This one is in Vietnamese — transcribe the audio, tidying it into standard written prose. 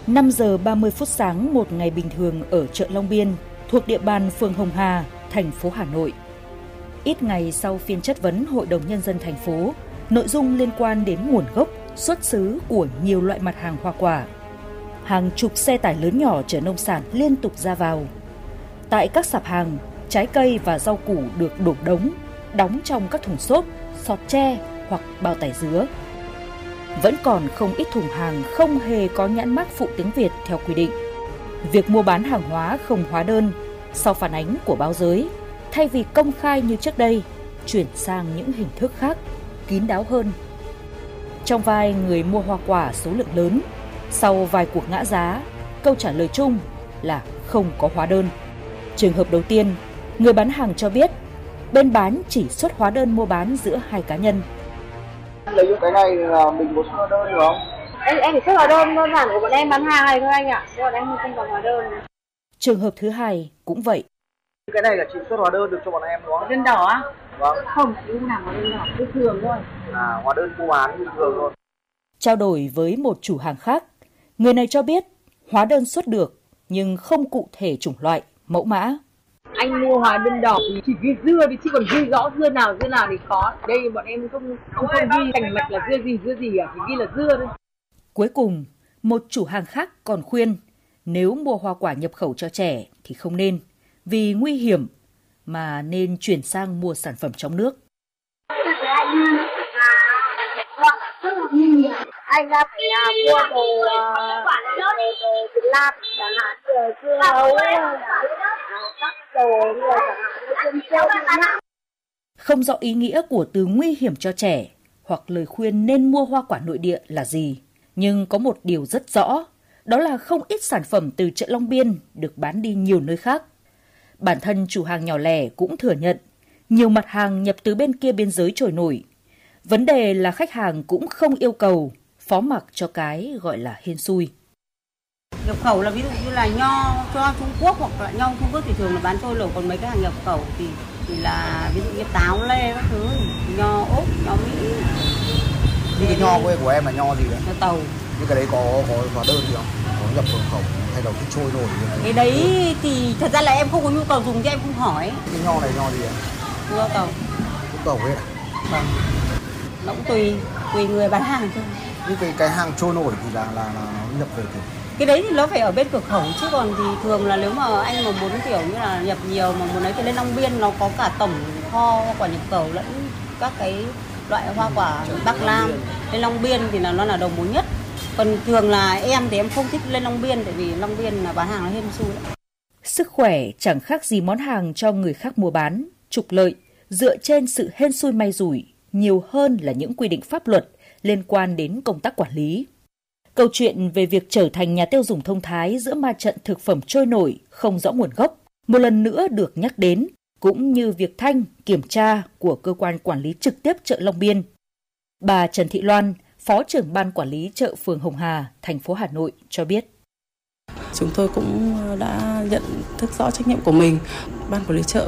5 giờ 30 phút sáng một ngày bình thường ở chợ Long Biên, thuộc địa bàn phường Hồng Hà, thành phố Hà Nội. Ít ngày sau phiên chất vấn Hội đồng Nhân dân thành phố, nội dung liên quan đến nguồn gốc, xuất xứ của nhiều loại mặt hàng hoa quả. Hàng chục xe tải lớn nhỏ chở nông sản liên tục ra vào. Tại các sạp hàng, trái cây và rau củ được đổ đóng trong các thùng xốp, sọt tre hoặc bao tải dứa. Vẫn còn không ít thùng hàng không hề có nhãn mác phụ tiếng Việt theo quy định. Việc mua bán hàng hóa không hóa đơn, sau phản ánh của báo giới, thay vì công khai như trước đây, chuyển sang những hình thức khác, kín đáo hơn. Trong vai người mua hoa quả số lượng lớn, sau vài cuộc ngã giá, câu trả lời chung là không có hóa đơn. Trường hợp đầu tiên, người bán hàng cho biết bên bán chỉ xuất hóa đơn mua bán giữa hai cá nhân. Lấy cái này là mình có xuất hóa đơn được không? Em chỉ xuất hóa đơn đơn giản của bọn em bán hàng này thôi anh ạ. Chứ bọn em không có hóa đơn. Trường hợp thứ hai cũng vậy. Cái này là chị xuất hóa đơn được cho bọn em đúng không? Đơn đỏ á? Vâng. Không, không làm hóa đơn đỏ, bình thường thôi. Hóa đơn mua bán bình thường thôi. Trao đổi với một chủ hàng khác, người này cho biết hóa đơn xuất được nhưng không cụ thể chủng loại, mẫu mã. Anh mua hóa đơn đỏ thì chỉ ghi dưa đi, chứ còn ghi rõ dưa nào thì khó. Đây bọn em không ghi cành mạch là dưa gì à, chỉ ghi là dưa thôi. Cuối cùng, một chủ hàng khác còn khuyên nếu mua hoa quả nhập khẩu cho trẻ thì không nên, vì nguy hiểm, mà nên chuyển sang mua sản phẩm trong nước. Anh ra phải mua đồ Việt Nam, chẳng hạn dưa hấu, các đồ như là Không rõ ý nghĩa của từ nguy hiểm cho trẻ hoặc lời khuyên nên mua hoa quả nội địa là gì, nhưng có một điều rất rõ, đó là không ít sản phẩm từ chợ Long Biên được bán đi nhiều nơi khác. Bản thân chủ hàng nhỏ lẻ cũng thừa nhận nhiều mặt hàng nhập từ bên kia biên giới trôi nổi. Vấn đề là khách hàng cũng không yêu cầu, phó mặc cho cái gọi là hên xui. Nhập khẩu là ví dụ như là nho cho Trung Quốc hoặc là nho Trung Quốc thì thường là bán trôi nổi, còn mấy cái hàng nhập khẩu thì là ví dụ như táo lê các thứ, nho Úc, nho Mỹ. Cái nho của em là nho gì đấy? Nho Tàu. Cái đấy có hóa đơn gì không? Có nhập khẩu hay là cái trôi nổi gì đấy? Cái đấy thì thật ra là em không có nhu cầu dùng chứ em không hỏi. Cái nho này nho gì ạ? Nho Tàu. Cũng Tàu hết à? Vâng. Nó cũng tùy người bán hàng thôi. Những cái hàng trôi nổi thì là nó nhập về thì cái đấy thì nó phải ở bên cửa khẩu, chứ còn thì thường là nếu mà anh mà muốn kiểu như là nhập nhiều mà muốn lấy thì lên Long Biên nó có cả tổng kho hoa quả nhập khẩu lẫn các cái loại hoa quả Bắc Nam. Lên Long Biên thì là nó là đầu mối nhất. Còn thường là em thì em không thích lên Long Biên, tại vì Long Biên là bán hàng nó hên xui. Sức khỏe chẳng khác gì món hàng cho người khác mua bán, trục lợi dựa trên sự hên xui may rủi nhiều hơn là những quy định pháp luật liên quan đến công tác quản lý. Câu chuyện về việc trở thành nhà tiêu dùng thông thái giữa ma trận thực phẩm trôi nổi không rõ nguồn gốc một lần nữa được nhắc đến, cũng như việc thanh, kiểm tra của cơ quan quản lý trực tiếp chợ Long Biên. Bà Trần Thị Loan, Phó trưởng ban quản lý chợ phường Hồng Hà, thành phố Hà Nội cho biết. Chúng tôi cũng đã nhận thức rõ trách nhiệm của mình. Ban quản lý chợ